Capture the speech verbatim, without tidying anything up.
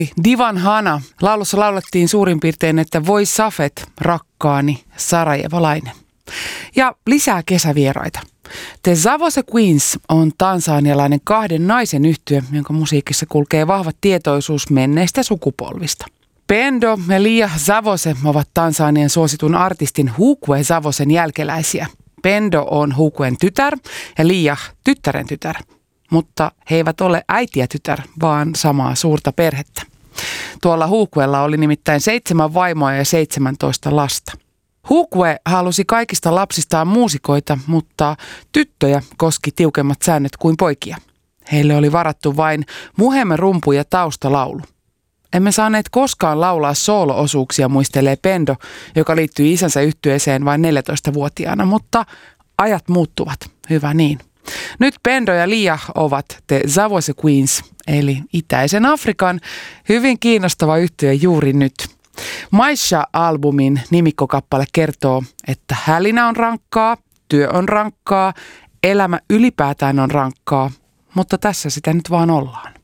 Divan Hana. Laulussa laulettiin suurin piirtein, että voi Safet, rakkaani, sarajevolainen. Ja lisää kesävieraita. The Zavose Queens on tansanialainen kahden naisen yhtye, jonka musiikissa kulkee vahva tietoisuus menneistä sukupolvista. Pendo ja Lia Zavose ovat Tansanian suositun artistin Hukwe Zavosen jälkeläisiä. Pendo on Hukwen tytär ja Lia tyttären tytär, mutta he eivät ole äiti ja tytär, vaan samaa suurta perhettä. Tuolla Hukwella oli nimittäin seitsemän vaimoa ja seitsemäntoista lasta. Hukwe halusi kaikista lapsistaan muusikoita, mutta tyttöjä koski tiukemmat säännöt kuin poikia. Heille oli varattu vain muhemme rumpu ja taustalaulu. Emme saaneet koskaan laulaa soolo-osuuksia, muistelee Pendo, joka liittyi isänsä yhtyeeseen vain neljätoistavuotiaana, mutta ajat muuttuvat. Hyvä niin. Nyt Pendo ja Lia ovat The Zavose Queens, eli Itäisen Afrikan hyvin kiinnostava yhtye juuri nyt. Maisha-albumin nimikkokappale kertoo, että hälinä on rankkaa, työ on rankkaa, elämä ylipäätään on rankkaa, mutta tässä sitä nyt vaan ollaan.